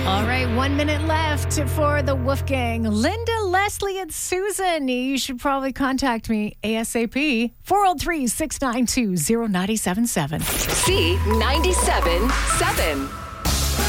All right, 1 minute left for the Wolfgang. Linda, Leslie, and Susan. You should probably contact me ASAP. 403-692-0977. C97.7.